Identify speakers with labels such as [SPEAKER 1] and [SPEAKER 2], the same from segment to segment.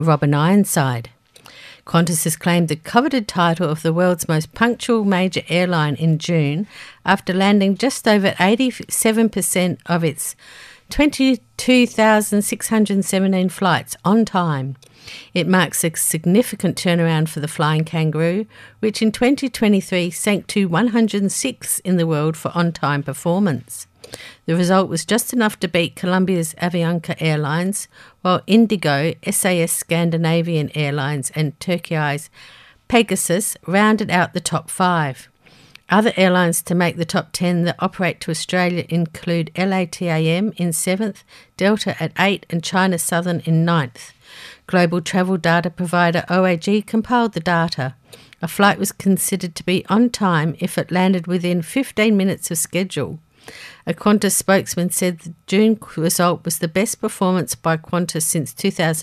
[SPEAKER 1] Robben Ironside. Qantas has claimed the coveted title of the world's most punctual major airline in June after landing just over 87% of its 22,617 flights on time. It marks a significant turnaround for the Flying Kangaroo, which in 2023 sank to 106 in the world for on-time performance. The result was just enough to beat Colombia's Avianca Airlines, while Indigo, SAS Scandinavian Airlines and Turkey's Pegasus rounded out the top 5. Other airlines to make the top 10 that operate to Australia include LATAM in 7th, Delta at 8 and China Southern in 9th. Global travel data provider OAG compiled the data. A flight was considered to be on time if it landed within 15 minutes of schedule. A Qantas spokesman said the June result was the best performance by Qantas since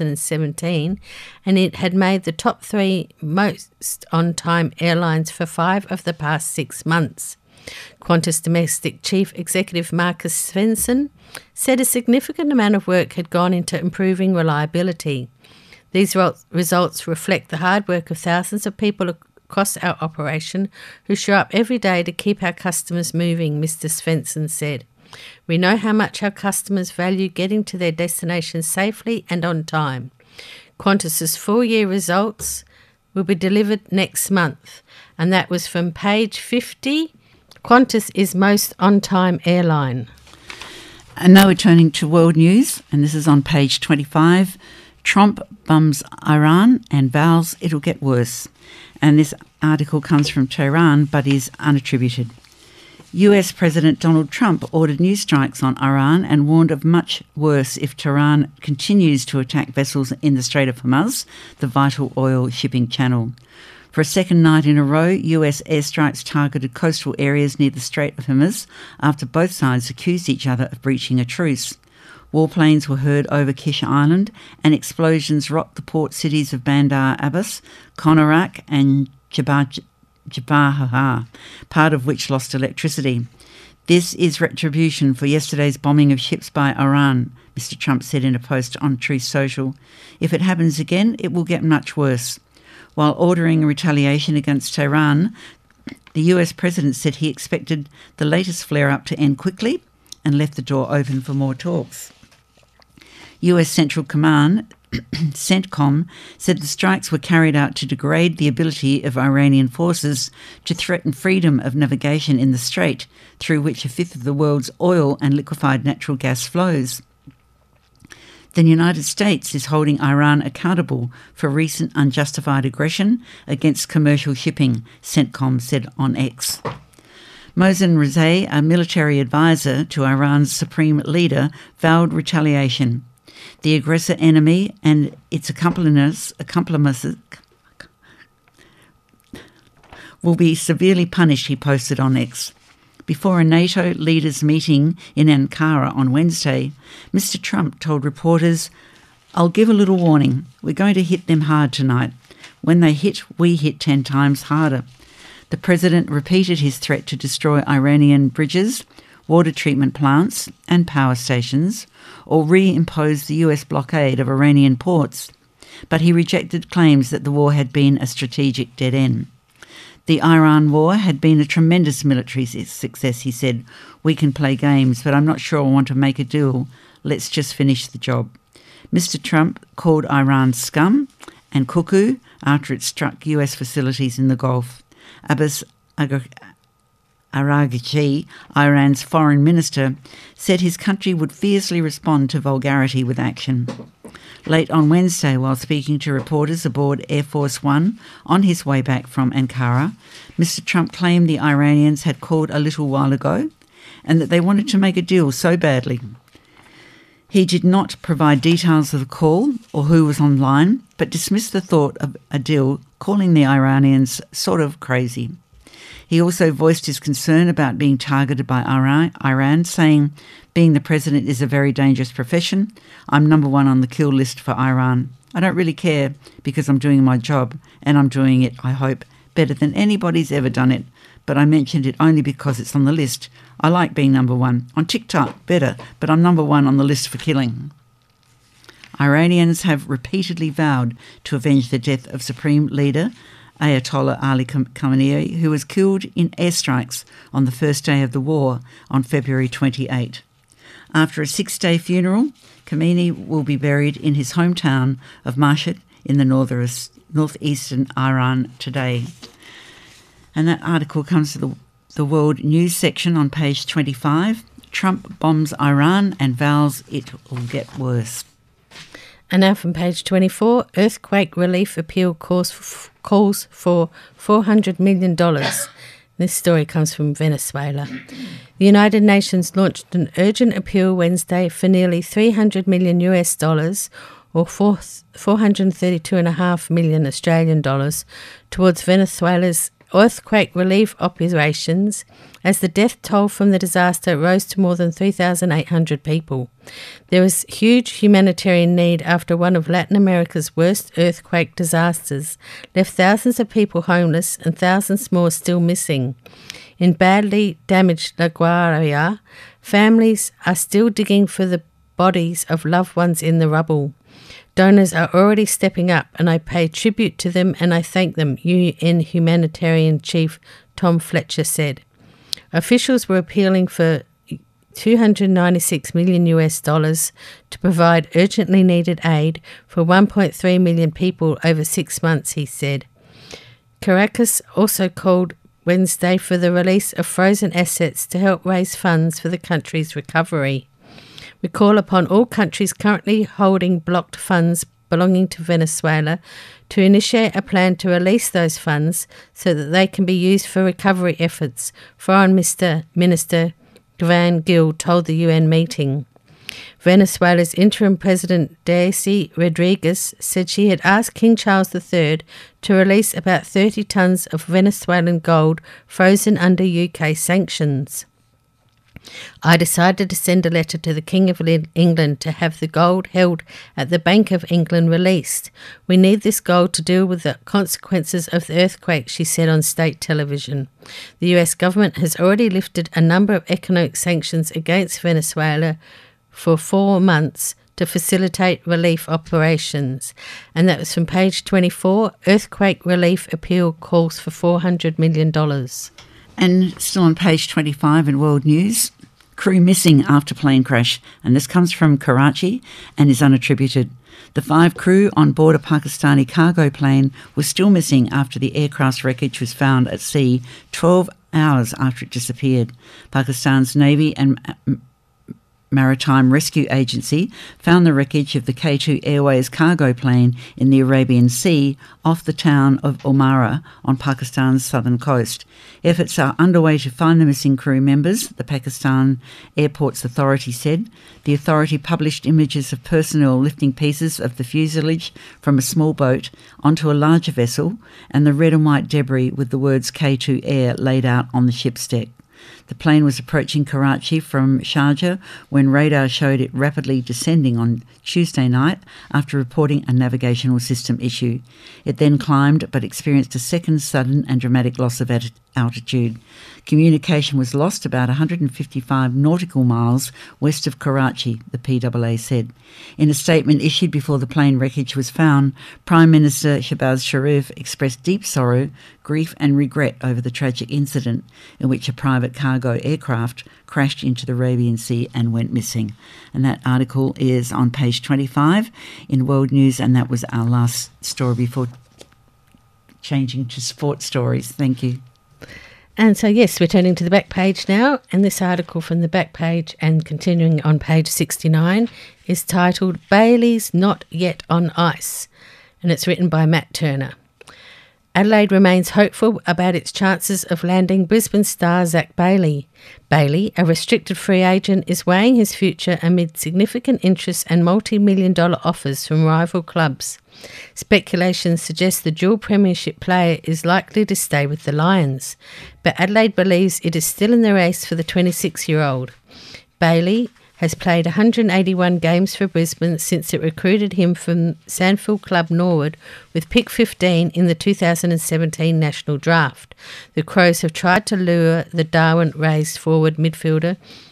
[SPEAKER 1] 2017, and it had made the top 3 most on-time airlines for 5 of the past 6 months. Qantas domestic chief executive Markus Svensson said a significant amount of work had gone into improving reliability. These results reflect the hard work of thousands of people across our operation who show up every day to keep our customers moving, Mr. Svensson said. We know how much our customers value getting to their destinations safely and on time. Qantas's full-year results will be delivered next month, and that was from page 50. Qantas is most on-time airline.
[SPEAKER 2] And now we're turning to world news, and this is on page 25. Trump bums Iran and vows it'll get worse. And this article comes from Tehran but is unattributed. US President Donald Trump ordered new strikes on Iran and warned of much worse if Tehran continues to attack vessels in the Strait of Hormuz, the vital oil shipping channel. For a second night in a row, US airstrikes targeted coastal areas near the Strait of Hormuz after both sides accused each other of breaching a truce. Warplanes were heard over Kish Island and explosions rocked the port cities of Bandar Abbas, Konarak and Jabal, part of which lost electricity. This is retribution for yesterday's bombing of ships by Iran, Mr. Trump said in a post on Truth Social. If it happens again, it will get much worse. While ordering retaliation against Tehran, the US president said he expected the latest flare-up to end quickly and left the door open for more talks. US Central Command, CENTCOM, said the strikes were carried out to degrade the ability of Iranian forces to threaten freedom of navigation in the strait, through which a fifth of the world's oil and liquefied natural gas flows. The United States is holding Iran accountable for recent unjustified aggression against commercial shipping, CENTCOM said on X. Mohsen Rezai, a military advisor to Iran's supreme leader, vowed retaliation. The aggressor enemy and its accomplices will be severely punished, he posted on X. Before a NATO leaders' meeting in Ankara on Wednesday, Mr. Trump told reporters, "I'll give a little warning. We're going to hit them hard tonight. When they hit, we hit 10 times harder." The president repeated his threat to destroy Iranian bridges, water treatment plants and power stations, or reimpose the US blockade of Iranian ports. But he rejected claims that the war had been a strategic dead end. The Iran war had been a tremendous military success, he said. "We can play games, but I'm not sure I want to make a deal. Let's just finish the job." Mr. Trump called Iran scum and cuckoo after it struck US facilities in the Gulf. Abbas Araghchi, Iran's foreign minister, said his country would fiercely respond to vulgarity with action. Late on Wednesday, while speaking to reporters aboard Air Force One on his way back from Ankara, Mr. Trump claimed the Iranians had called a little while ago and that they wanted to make a deal so badly. He did not provide details of the call or who was online, but dismissed the thought of a deal, calling the Iranians sort of crazy. He also voiced his concern about being targeted by Iran, saying, "Being the president is a very dangerous profession. I'm number one on the kill list for Iran. I don't really care because I'm doing my job, and I'm doing it, I hope, better than anybody's ever done it. But I mentioned it only because it's on the list. I like being number one. On TikTok, better, but I'm number one on the list for killing." Iranians have repeatedly vowed to avenge the death of Supreme Leader Ayatollah Ali Khamenei, who was killed in airstrikes on the first day of the war on February 28. After a 6-day funeral, Khamenei will be buried in his hometown of Mashhad in the northeastern Iran today. And that article comes to the World News section on page 25. Trump bombs Iran and vows it will get worse.
[SPEAKER 1] And now from page 24, earthquake relief appeal calls for $400 million. This story comes from Venezuela. The United Nations launched an urgent appeal Wednesday for nearly $300 million US, or 432.5 million Australian dollars, towards Venezuela's earthquake relief operations, as the death toll from the disaster rose to more than 3,800 people. There is huge humanitarian need after one of Latin America's worst earthquake disasters left thousands of people homeless and thousands more still missing. In badly damaged La Guaira, families are still digging for the bodies of loved ones in the rubble. Donors are already stepping up, and I pay tribute to them and I thank them, UN Humanitarian Chief Tom Fletcher said. Officials were appealing for $296 million US to provide urgently needed aid for 1.3 million people over 6 months, he said. Caracas also called Wednesday for the release of frozen assets to help raise funds for the country's recovery. We call upon all countries currently holding blocked funds belonging to Venezuela to initiate a plan to release those funds so that they can be used for recovery efforts, Foreign Minister Gavin Gil told the UN meeting. Venezuela's interim president Daisy Rodriguez said she had asked King Charles III to release about 30 tons of Venezuelan gold frozen under UK sanctions. I decided to send a letter to the King of England to have the gold held at the Bank of England released. We need this gold to deal with the consequences of the earthquake, she said on state television. The US government has already lifted a number of economic sanctions against Venezuela for 4 months to facilitate relief operations. And that was from page 24. Earthquake relief appeal calls for $400 million.
[SPEAKER 2] And still on page 25 in World News, crew missing after plane crash, and this comes from Karachi and is unattributed. The 5 crew on board a Pakistani cargo plane were still missing after the aircraft's wreckage was found at sea 12 hours after it disappeared. Pakistan's Navy and Maritime Rescue Agency found the wreckage of the K2 Airways cargo plane in the Arabian Sea off the town of Omara on Pakistan's southern coast. Efforts are underway to find the missing crew members, the Pakistan Airports Authority said. The authority published images of personnel lifting pieces of the fuselage from a small boat onto a larger vessel and the red and white debris with the words K2 Air laid out on the ship's deck. The plane was approaching Karachi from Sharjah when radar showed it rapidly descending on Tuesday night after reporting a navigational system issue. It then climbed but experienced a second sudden and dramatic loss of altitude. Communication was lost about 155 nautical miles west of Karachi, the PAA said. In a statement issued before the plane wreckage was found, Prime Minister Shehbaz Sharif expressed deep sorrow, grief and regret over the tragic incident in which a private cargo aircraft crashed into the Arabian Sea and went missing. And that article is on page 25 in World News, and that was our last story before changing to sports stories. Thank you.
[SPEAKER 1] And so, yes, we're turning to the back page now, and this article from the back page and continuing on page 69 is titled Bailey's Not Yet on Ice, and it's written by Matt Turner. Adelaide remains hopeful about its chances of landing Brisbane star Zach Bailey. Bailey, a restricted free agent, is weighing his future amid significant interest and multi-million-dollar offers from rival clubs. Speculation suggests the dual premiership player is likely to stay with the Lions, but Adelaide believes it is still in the race for the 26-year-old. Bailey has played 181 games for Brisbane since it recruited him from Sandfield Club Norwood with pick 15 in the 2017 National Draft. The Crows have tried to lure the Darwin-raised forward midfielder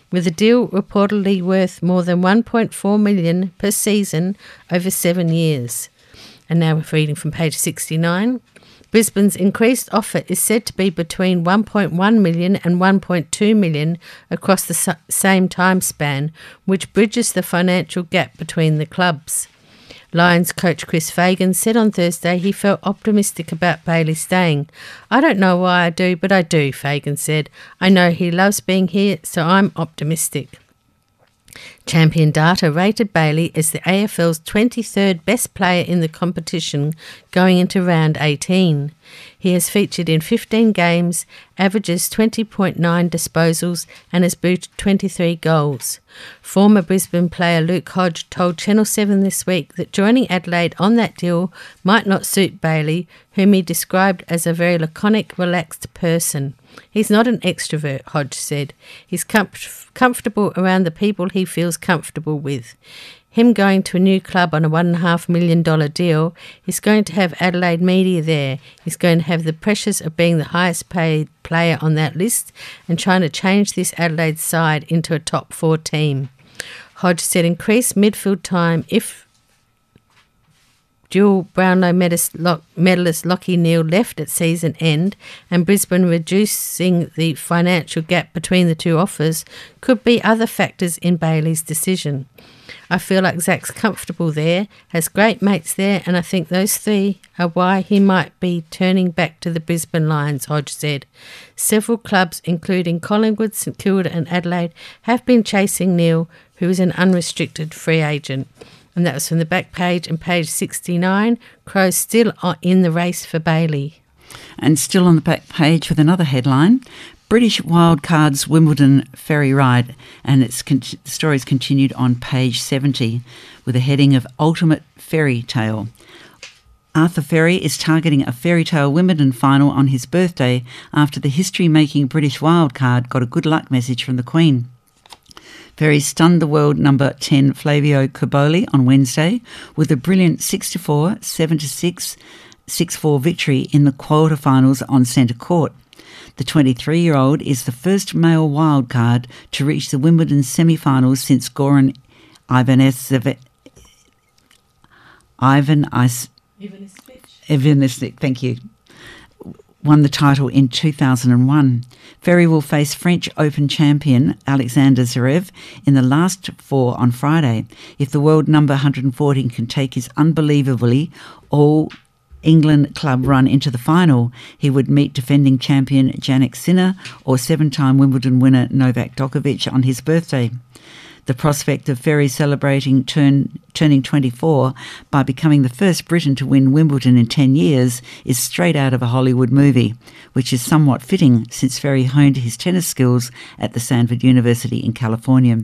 [SPEAKER 1] with a deal reportedly worth more than $1.4 million per season over 7 years. And now we're reading from page 69. Brisbane's increased offer is said to be between $1.1 million and $1.2 million across the same time span, which bridges the financial gap between the clubs. Lions coach Chris Fagan said on Thursday he felt optimistic about Bailey staying. "I don't know why I do, but I do," Fagan said. "I know he loves being here, so I'm optimistic." Champion Data rated Bailey as the AFL's 23rd best player in the competition going into round 18. He has featured in 15 games, averages 20.9 disposals and has booted 23 goals. Former Brisbane player Luke Hodge told Channel 7 this week that joining Adelaide on that deal might not suit Bailey, whom he described as a very laconic, relaxed person. "He's not an extrovert," Hodge said. "He's comfortable around the people he feels comfortable with. Him going to a new club on a $1.5 million deal, he's going to have Adelaide media there. He's going to have the pressures of being the highest paid player on that list and trying to change this Adelaide side into a top 4 team." Hodge said increased midfield time if dual Brownlow medalist Lachie Neale left at season end and Brisbane reducing the financial gap between the two offers could be other factors in Bailey's decision. "I feel like Zach's comfortable there, has great mates there, and I think those 3 are why he might be turning back to the Brisbane Lions," Hodge said. Several clubs, including Collingwood, St Kilda and Adelaide, have been chasing Neale, who is an unrestricted free agent. And that was from the back page and page 69. Crows still are in the race for Bailey.
[SPEAKER 2] And still on the back page with another headline, British Wildcards Wimbledon Ferry Ride, and its stories continued on page 70 with a heading of Ultimate Fairy Tale. Arthur Ferry is targeting a fairy tale Wimbledon final on his birthday after the history-making British wildcard got a good luck message from the Queen. Ferry stunned the world number 10 Flavio Cobolli on Wednesday with a brilliant 6-4, 7-6, 6-4 victory in the quarterfinals on centre court. The 23-year-old is the first male wildcard to reach the Wimbledon semi-finals since Goran Ivanisevic, thank you, won the title in 2001. Ferry will face French Open champion Alexander Zverev in the last 4 on Friday. If the world number 114 can take his unbelievably all-England club run into the final, he would meet defending champion Jannik Sinner or 7-time Wimbledon winner Novak Djokovic on his birthday. The prospect of Ferry celebrating turning 24 by becoming the first Briton to win Wimbledon in 10 years is straight out of a Hollywood movie, which is somewhat fitting since Ferry honed his tennis skills at the Stanford University in California.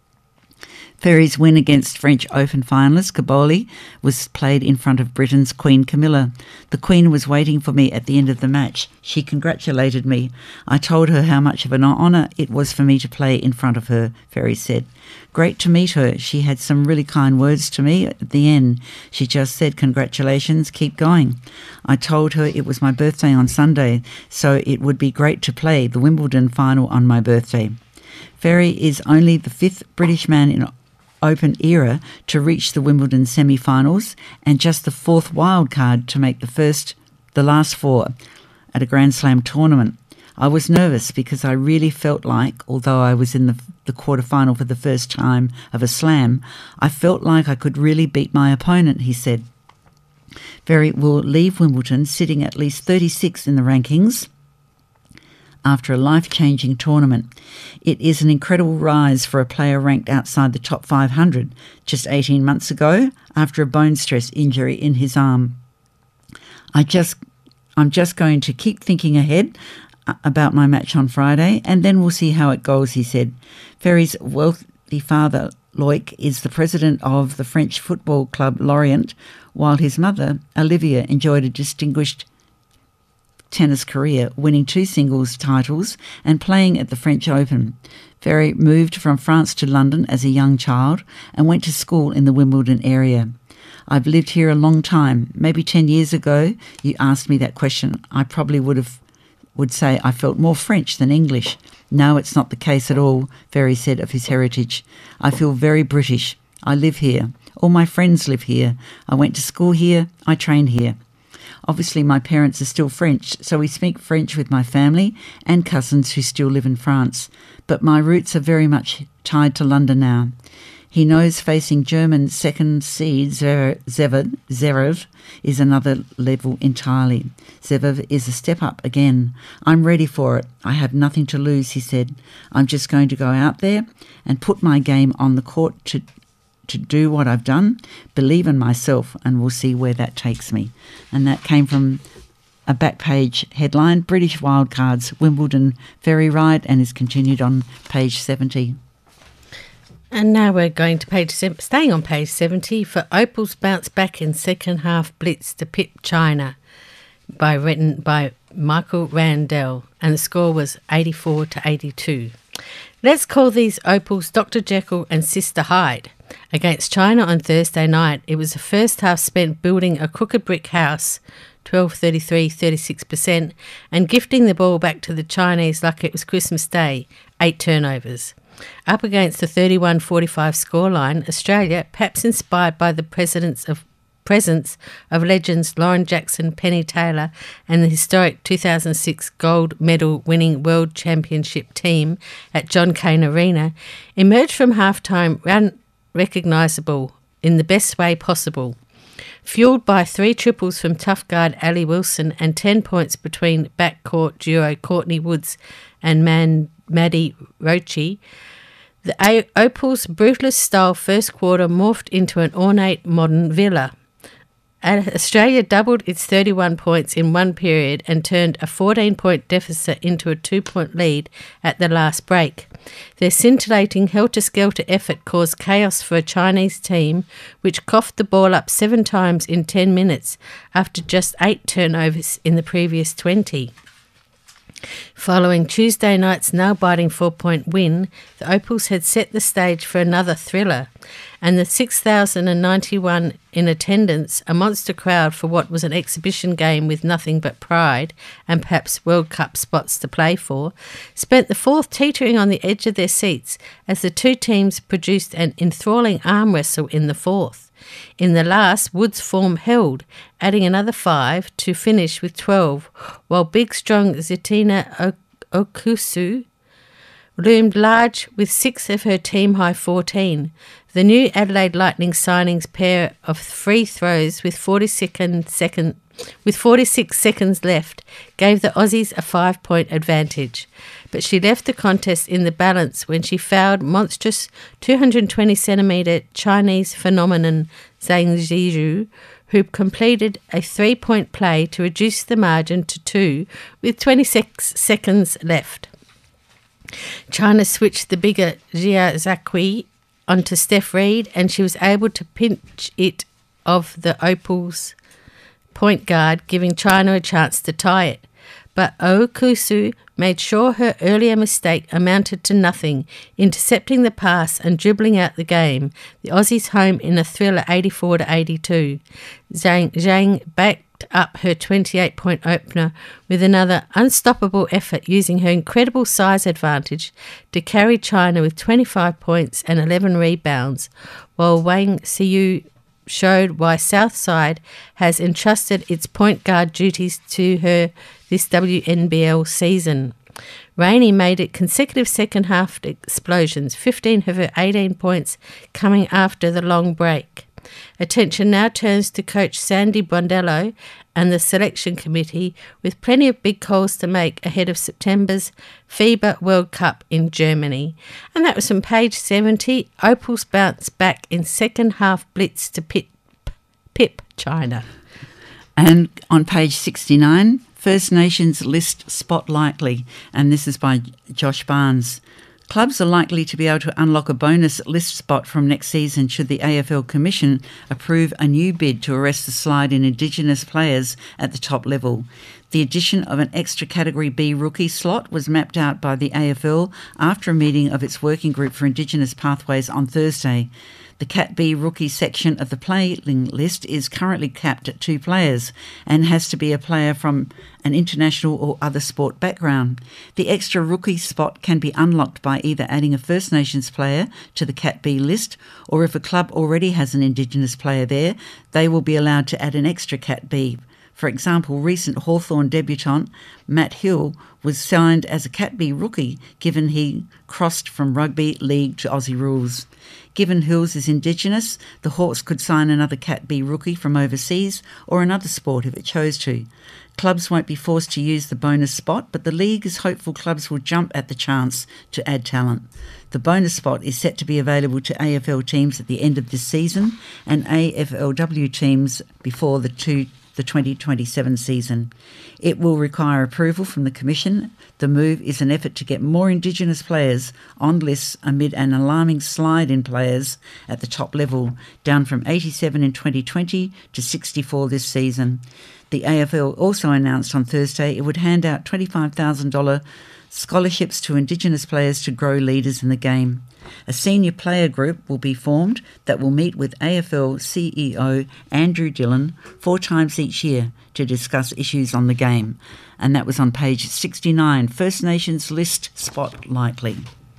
[SPEAKER 2] Ferry's win against French Open finalist Cobolli was played in front of Britain's Queen Camilla. "The Queen was waiting for me at the end of the match. She congratulated me. I told her how much of an honour it was for me to play in front of her," Ferry said. "Great to meet her. She had some really kind words to me at the end. She just said, 'Congratulations, keep going.' I told her it was my birthday on Sunday, so it would be great to play the Wimbledon final on my birthday." Ferry is only the 5th British man in Open era to reach the Wimbledon semi-finals and just the 4th wildcard to make the last 4 at a Grand Slam tournament. "I was nervous because I really felt like, although I was in the quarterfinal for the first time of a slam, I felt like I could really beat my opponent," he said. Ferry will leave Wimbledon sitting at least 36 in the rankings after a life-changing tournament. It is an incredible rise for a player ranked outside the top 500 just 18 months ago after a bone stress injury in his arm. I'm just going to keep thinking ahead about my match on Friday and then we'll see how it goes," he said. Ferry's wealthy father, Loic, is the president of the French football club Lorient, while his mother, Olivia, enjoyed a distinguished tennis career, winning 2 singles titles and playing at the French Open. Ferry moved from France to London as a young child and went to school in the Wimbledon area. "I've lived here a long time. Maybe 10 years ago you asked me that question, I probably would would say I felt more French than English. No, it's not the case at all, Ferry said of his heritage. I feel very British. I live here. All my friends live here. I went to school here. I trained here. Obviously, my parents are still French, so we speak French with my family and cousins who still live in France. But my roots are very much tied to London now. He knows facing German second seed Zverev is another level entirely. Zverev is a step up again. I'm ready for it. I have nothing to lose, he said. I'm just going to go out there and put my game on the court to do what I've done, believe in myself, and we'll see where that takes me. And that came from a back page headline, British Wildcards, Wimbledon Ferry Ride, and is continued on page 70.
[SPEAKER 1] And now we're going to staying on page 70 for Opal's bounce back in second half blitz to pip China, written by Michael Randell, and the score was 84-82. Let's call these Opals Dr. Jekyll and Sister Hyde. Against China on Thursday night, it was the first half spent building a crooked brick house, 12-33, 36%, and gifting the ball back to the Chinese like it was Christmas Day, 8 turnovers. Up against the 31-45 scoreline, Australia, perhaps inspired by the presence of legends Lauren Jackson, Penny Taylor, and the historic 2006 gold medal winning World Championship team at John Cain Arena, emerged from halftime unrecognisable in the best way possible. Fuelled by 3 triples from tough guard Ali Wilson and 10 points between backcourt duo Courtney Woods and Maddie Roche, the Opals' brutalist-style first quarter morphed into an ornate modern villa. Australia doubled its 31 points in one period and turned a 14-point deficit into a 2-point lead at the last break. Their scintillating helter-skelter effort caused chaos for a Chinese team which coughed the ball up 7 times in 10 minutes after just 8 turnovers in the previous 20. Following Tuesday night's nail-biting 4-point win, the Opals had set the stage for another thriller, and the 6,091 in attendance, a monster crowd for what was an exhibition game with nothing but pride and perhaps World Cup spots to play for, spent the fourth teetering on the edge of their seats as the two teams produced an enthralling arm wrestle in the fourth. In the last, Woods' form held, adding another 5 to finish with 12, while big, strong Zitina Okusu loomed large with 6 of her team-high 14. The new Adelaide Lightning signing's pair of free throws with 46 seconds left gave the Aussies a 5-point advantage. But she left the contest in the balance when she fouled monstrous 220-centimetre Chinese phenomenon Zhang Zhizhu, who completed a 3-point play to reduce the margin to 2 with 26 seconds left. China switched the bigger Jia Zhaqi onto Steph Reed, and she was able to pinch it of the Opals' point guard, giving China a chance to tie it. But Okusu made sure her earlier mistake amounted to nothing, intercepting the pass and dribbling out the game, the Aussies home in a thriller 84-82. Zhang backed up her 28-point opener with another unstoppable effort, using her incredible size advantage to carry China with 25 points and 11 rebounds, while Wang Xiyu showed why Southside has entrusted its point guard duties to her this WNBL season. Rainey made it consecutive second-half explosions, 15 of her 18 points coming after the long break. Attention now turns to coach Sandy Bondello and the selection committee, with plenty of big calls to make ahead of September's FIBA World Cup in Germany. And that was from page 70, Opals bounce back in second-half blitz to pip China.
[SPEAKER 2] And on page 69, First Nations list spotlightly, and this is by Josh Barnes. Clubs are likely to be able to unlock a bonus list spot from next season should the AFL Commission approve a new bid to arrest the slide in Indigenous players at the top level. The addition of an extra Category B rookie slot was mapped out by the AFL after a meeting of its working group for Indigenous pathways on Thursday. The Cat B rookie section of the playing list is currently capped at 2 players and has to be a player from an international or other sport background. The extra rookie spot can be unlocked by either adding a First Nations player to the Cat B list, or if a club already has an Indigenous player there, they will be allowed to add an extra Cat B. For example, recent Hawthorn debutant Matt Hill was signed as a Cat B rookie, given he crossed from rugby league to Aussie rules. Given Hills is Indigenous, the Hawks could sign another Cat B rookie from overseas or another sport if it chose to. Clubs won't be forced to use the bonus spot, but the league is hopeful clubs will jump at the chance to add talent. The bonus spot is set to be available to AFL teams at the end of this season and AFLW teams before the 2027 season. It will require approval from the Commission. The move is an effort to get more Indigenous players on lists amid an alarming slide in players at the top level, down from 87 in 2020 to 64 this season. The AFL also announced on Thursday it would hand out $25,000 scholarships to Indigenous players to grow leaders in the game. A senior player group will be formed that will meet with AFL CEO Andrew Dillon 4 times each year to discuss issues on the game. And that was on page 69, First Nations list spot likely.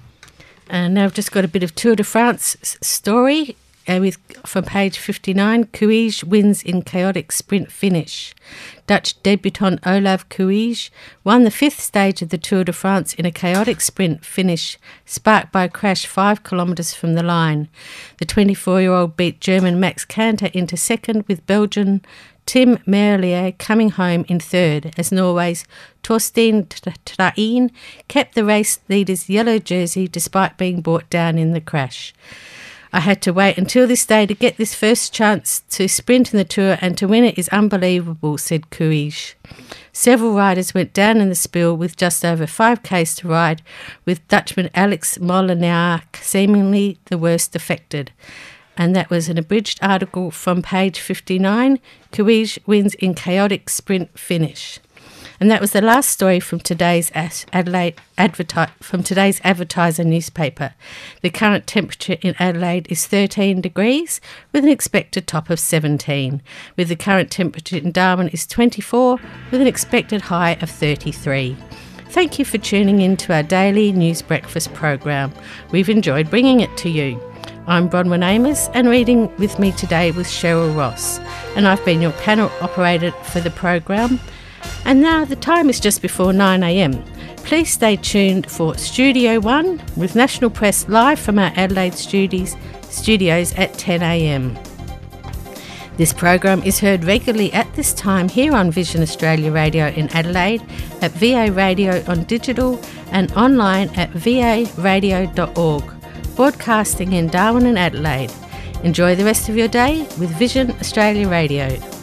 [SPEAKER 1] And now I've just got a bit of Tour de France story. From page 59, Kruijs wins in chaotic sprint finish. Dutch debutant Olav Kruijs won the 5th stage of the Tour de France in a chaotic sprint finish sparked by a crash 5 kilometres from the line. The 24-year-old beat German Max Kanter into second, with Belgian Tim Merlier coming home in third, as Norway's Torstein Train kept the race leader's yellow jersey despite being brought down in the crash. I had to wait until this day to get this first chance to sprint in the Tour, and to win it is unbelievable, said Kruijs. Several riders went down in the spill with just over 5Ks to ride, with Dutchman Alex Molenaar seemingly the worst affected. And that was an abridged article from page 59, Kruijs wins in chaotic sprint finish. And that was the last story from today's Advertiser newspaper. The current temperature in Adelaide is 13 degrees with an expected top of 17, with the current temperature in Darwin is 24 with an expected high of 33. Thank you for tuning in to our daily news breakfast program. We've enjoyed bringing it to you. I'm Bronwyn Amos, and reading with me today was Cheryl Ross, and I've been your panel operator for the program. And now the time is just before 9 a.m. Please stay tuned for Studio 1 with National Press live from our Adelaide studios at 10 a.m. This program is heard regularly at this time here on Vision Australia Radio in Adelaide, at VA Radio on digital and online at varadio.org, broadcasting in Darwin and Adelaide. Enjoy the rest of your day with Vision Australia Radio.